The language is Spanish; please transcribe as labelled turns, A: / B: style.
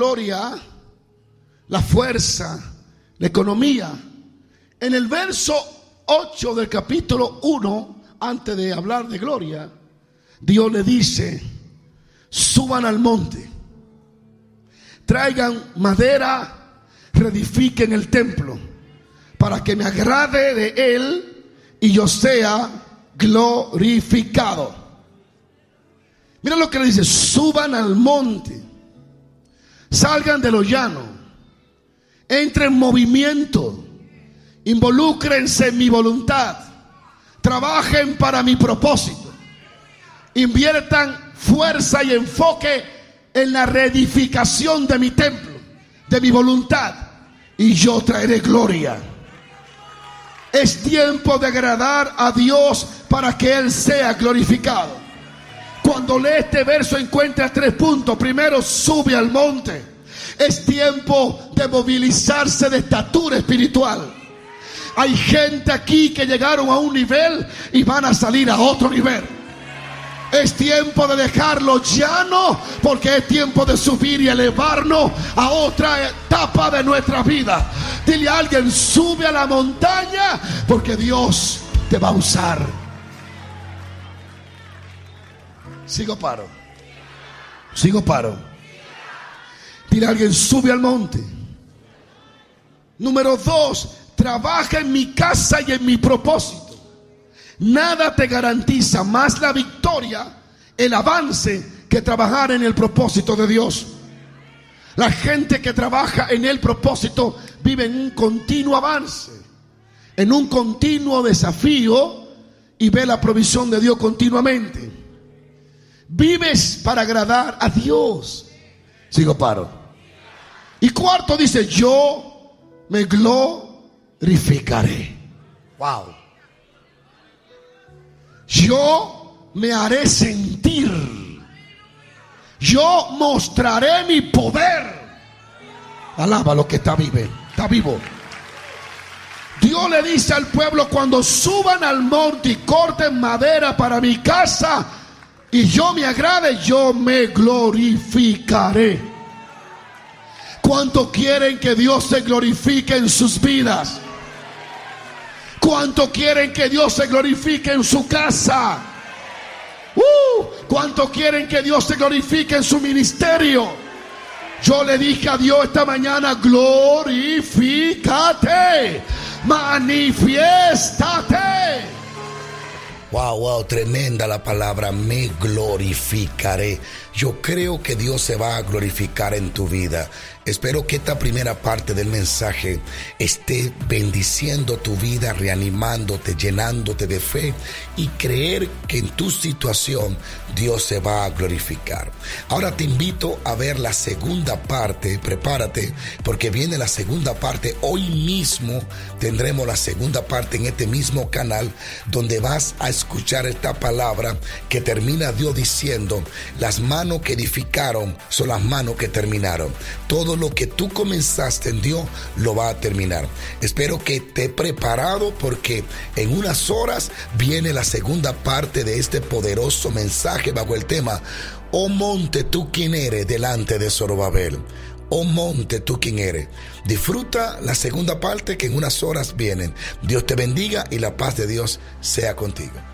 A: gloria, la fuerza, la economía. En el verso 8 del capítulo 1, antes de hablar de gloria, Dios le dice: suban al monte, traigan madera, reedifiquen el templo, para que me agrade de él y yo sea glorificado. Mira lo que le dice: suban al monte, salgan de lo llano, entren en movimiento, involúcrense en mi voluntad, trabajen para mi propósito, inviertan fuerza y enfoque en la reedificación de mi templo, de mi voluntad, y yo traeré gloria. Es tiempo de agradar a Dios para que Él sea glorificado. Cuando lee este verso encuentra 3 puntos. Primero, sube al monte. Es tiempo de movilizarse de estatura espiritual. Hay gente aquí que llegaron a un nivel y van a salir a otro nivel. Es tiempo de dejarlo llano, porque es tiempo de subir y elevarnos a otra etapa de nuestra vida. Dile a alguien: sube a la montaña, porque Dios te va a usar. Sigo paro. Dile a alguien: sube al monte. Número 2, trabaja en mi casa y en mi propósito. Nada te garantiza más la victoria, el avance, que trabajar en el propósito de Dios. La gente que trabaja en el propósito vive en un continuo avance, en un continuo desafío, y ve la provisión de Dios continuamente. Vives para agradar a Dios. Sigo paro. Y 4 dice: yo me glorificaré. Wow. Yo me haré sentir. Yo mostraré mi poder. Alaba lo que está vivo. Dios le dice al pueblo: cuando suban al monte y corten madera para mi casa y yo me agrade, yo me glorificaré. ¿Cuánto quieren que Dios se glorifique en sus vidas? ¿Cuánto quieren que Dios se glorifique en su casa? ¿Cuánto quieren que Dios se glorifique en su ministerio? Yo le dije a Dios esta mañana: glorifícate, manifiéstate.
B: Wow, tremenda la palabra, me glorificaré. Yo creo que Dios se va a glorificar en tu vida. Espero que esta primera parte del mensaje esté bendiciendo tu vida, reanimándote, llenándote de fe y creer que en tu situación Dios se va a glorificar. Ahora te invito a ver la segunda parte. Prepárate, porque viene la segunda parte. Hoy mismo tendremos la segunda parte en este mismo canal, donde vas a escuchar esta palabra que termina Dios diciendo: las manos que edificaron son las manos que terminaron. Todo lo que tú comenzaste en Dios lo va a terminar. Espero que esté preparado, porque en unas horas viene la segunda parte de este poderoso mensaje bajo el tema: oh monte, tú quién eres delante de Zorobabel. Oh monte, tú quién eres. Disfruta la segunda parte, que en unas horas vienen. Dios te bendiga y la paz de Dios sea contigo.